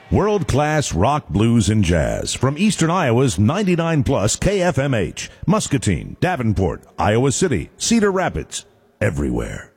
World-class rock, blues, and jazz from Eastern Iowa's 99 plus KFMH, Muscatine, Davenport, Iowa City, Cedar Rapids, everywhere.